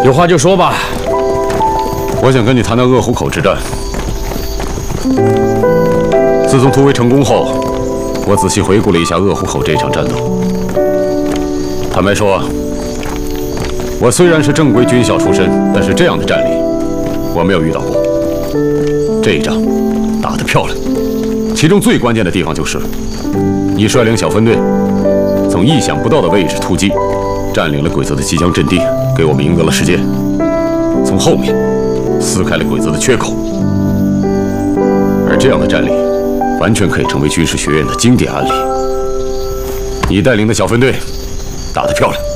有话就说吧。 我想跟你谈谈鄂湖口之战。自从突围成功后，我仔细回顾了一下鄂湖口这场战斗。坦白说，我虽然是正规军校出身，但是这样的战例我没有遇到过。这一仗打得漂亮，其中最关键的地方就是你率领小分队从意想不到的位置突击，占领了鬼子的机枪阵地，给我们赢得了时间，从后面撕开了鬼子的缺口。而这样的战例完全可以成为军事学院的经典案例。你带领的小分队打得漂亮。